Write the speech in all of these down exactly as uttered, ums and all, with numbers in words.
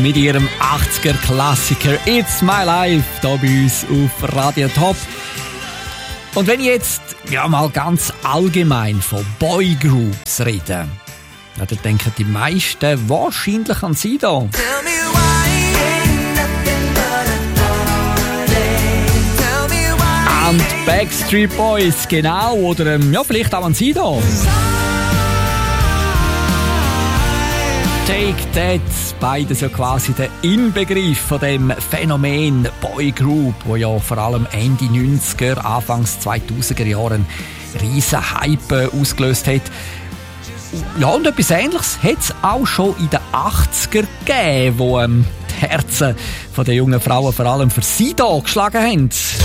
Mit ihrem achtziger-Klassiker «It's My Life» hier bei uns auf Radio Top. Und wenn ich jetzt ja, mal ganz allgemein von Boygroups rede, ja, dann denken die meisten wahrscheinlich an sie da. An die Backstreet Boys, genau, oder ähm, ja, vielleicht auch an sie da. Take That, beides ja quasi der Inbegriff von dem Phänomen Boygroup, wo ja vor allem Ende neunziger, Anfangs zweitausender Jahre einen riesen Hype ausgelöst hat. Ja, und etwas Ähnliches hat es auch schon in den achtziger gegeben, wo ähm, die Herzen von den jungen Frauen vor allem für sie da geschlagen haben.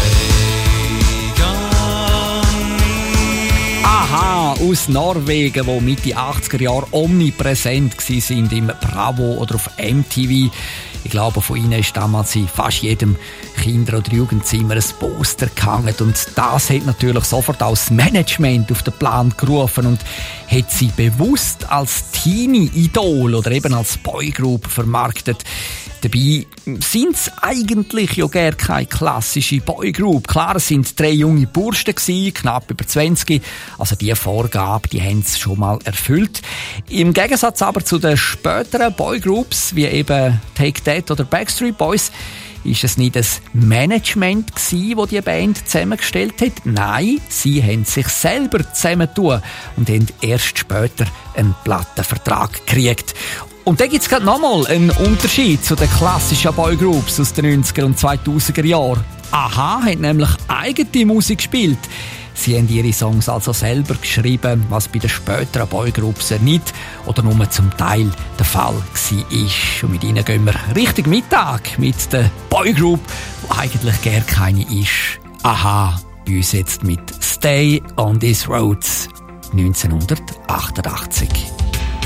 Aha, aus Norwegen, wo Mitte achtziger Jahre omnipräsent waren im Bravo oder auf M T V. Ich glaube, von ihnen ist damals in fast jedem Kinder- oder Jugendzimmer ein Poster gehangen. Und das hat natürlich sofort auch das Management auf den Plan gerufen und hat sie bewusst als Teenie-Idol oder eben als Boygroup vermarktet. Dabei sind es eigentlich ja gar keine klassische Boygroup. Klar, es sind drei junge Burschen gewesen, knapp über zwanzig. Also diese Vorgabe, die haben sie schon mal erfüllt. Im Gegensatz aber zu den späteren Boygroups, wie eben Take That oder Backstreet Boys, ist es nicht das Management gewesen, das die Band zusammengestellt hat. Nein, sie haben sich selber zusammengetan und haben erst später einen Plattenvertrag gekriegt. Und da gibt es gerade nochmal einen Unterschied zu den klassischen Boygroups aus den neunziger und zweitausender Jahren. Aha hat nämlich eigene Musik gespielt. Sie haben ihre Songs also selber geschrieben, was bei den späteren Boygroups nicht oder nur zum Teil der Fall war. Und mit ihnen gehen wir richtig Mittag mit der Boygroup, die eigentlich gar keine ist. Aha, bei uns jetzt mit «Stay on these roads» neunzehnhundertachtundachtzig.